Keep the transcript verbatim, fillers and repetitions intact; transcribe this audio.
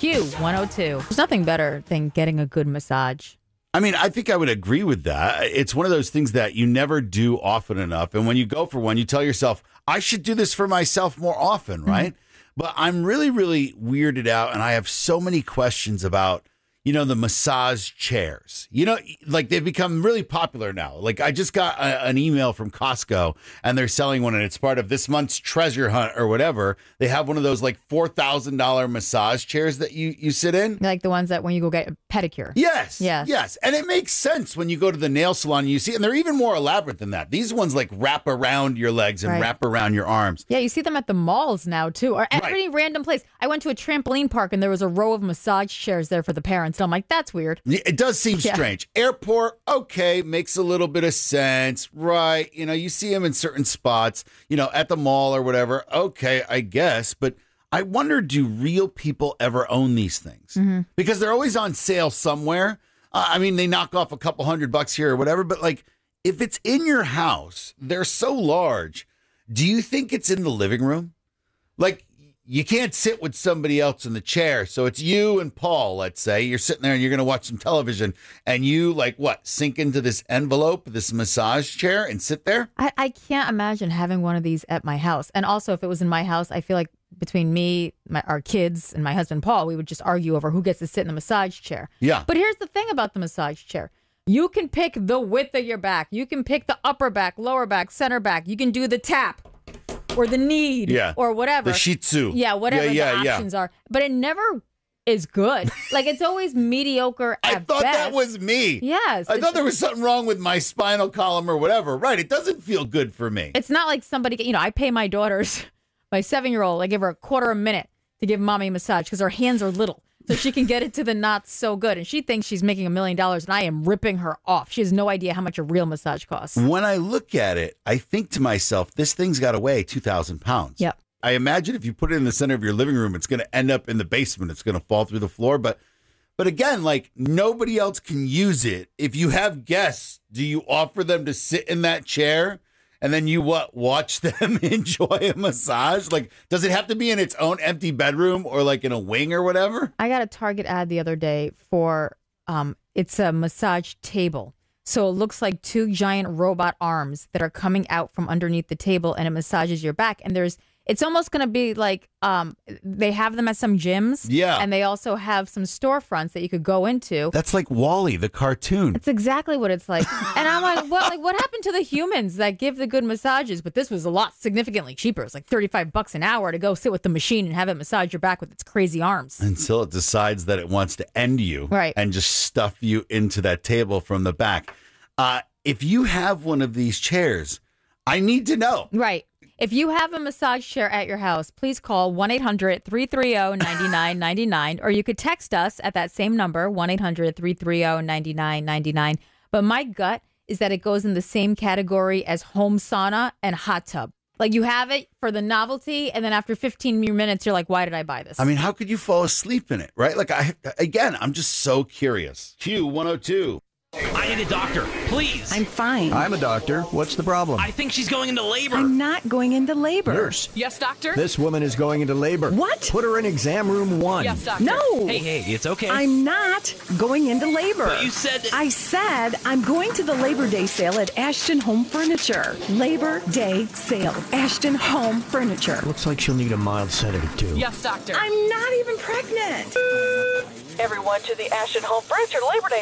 Q one oh two. There's nothing better than getting a good massage. I mean, I think I would agree with that. It's one of those things that you never do often enough. And when you go for one, you tell yourself, I should do this for myself more often, right? Mm-hmm. But I'm really, really weirded out. And I have so many questions about, you know, the massage chairs. You know, like they've become really popular now. Like I just got a, an email from Costco and they're selling one and it's part of this month's treasure hunt or whatever. They have one of those like four thousand dollars massage chairs that you, you sit in. Like the ones that when you go get a pedicure. Yes. Yes. Yes. And it makes sense when you go to the nail salon and you see, and they're even more elaborate than that. These ones like wrap around your legs and right. wrap around your arms. Yeah, you see them at the malls now too, or at Right. any random place. I went to a trampoline park and there was a row of massage chairs there for the parents. And I'm like, that's weird. It does seem Yeah. strange. Airport, okay, makes a little bit of sense, right? You know, you see them in certain spots, you know, at the mall or whatever. Okay, I guess. But I wonder, do real people ever own these things? Mm-hmm. Because they're always on sale somewhere. Uh, I mean, they knock off a couple hundred bucks here or whatever. But like, if it's in your house, they're so large. Do you think it's in the living room? Like, you can't sit with somebody else in the chair. So it's you and Paul, let's say. You're sitting there and you're going to watch some television. And you, like, what, sink into this envelope, this massage chair and sit there? I, I can't imagine having one of these at my house. And also, if it was in my house, I feel like between me, my, our kids, and my husband, Paul, we would just argue over who gets to sit in the massage chair. Yeah. But here's the thing about the massage chair. You can pick the width of your back. You can pick the upper back, lower back, center back. You can do the tap. Or the need, yeah. or whatever. The Shih Tzu. Yeah, whatever yeah, yeah, the options yeah. are. But it never is good. Like, it's always mediocre at I thought best. that was me. Yes. I thought there was something wrong with my spinal column or whatever. Right. It doesn't feel good for me. It's not like somebody, you know, I pay my daughters, my seven-year-old, I give her a quarter a minute to give mommy a massage because her hands are little. So she can get it to the not so good. And she thinks she's making a million dollars and I am ripping her off. She has no idea how much a real massage costs. When I look at it, I think to myself, this thing's got to weigh two thousand pounds. Yep. I imagine if you put it in the center of your living room, it's going to end up in the basement. It's going to fall through the floor. But but again, like nobody else can use it. If you have guests, do you offer them to sit in that chair? And then you what? Watch them enjoy a massage? Like, does it have to be in its own empty bedroom or like in a wing or whatever? I got a Target ad the other day for, um, it's a massage table. So it looks like two giant robot arms that are coming out from underneath the table and it massages your back. And there's, it's almost going to be like, um, they have them at some gyms. Yeah. And they also have some storefronts that you could go into. That's like Wall-E, the cartoon. It's exactly what it's like. And I'm like, what, like, what happened to the humans that give the good massages? But this was a lot significantly cheaper. It's like thirty-five bucks an hour to go sit with the machine and have it massage your back with its crazy arms. Until it decides that it wants to end you. Right. And just stuff you into that table from the back. Uh, if you have one of these chairs, I need to know. Right. If you have a massage chair at your house, please call one eight hundred three three zero nine nine nine nine, or you could text us at that same number, one eight hundred three three zero nine nine nine nine. But my gut is that it goes in the same category as home sauna and hot tub. Like you have it for the novelty, and then after fifteen minutes, you're like, why did I buy this? I mean, how could you fall asleep in it, right? Like, I again, I'm just so curious. Q one oh two. I need a doctor, please. I'm fine. I'm a doctor. What's the problem? I think she's going into labor. I'm not going into labor. Nurse. Yes, doctor? This woman is going into labor. What? Put her in exam room one. Yes, doctor. No. Hey, hey, it's okay. I'm not going into labor. But you said... I said I'm going to the Labor Day sale at Ashton Home Furniture. Labor Day sale. Ashton Home Furniture. Looks like she'll need a mild sedative, too. Yes, doctor. I'm not even pregnant. Everyone to the Ashton Home Furniture Labor Day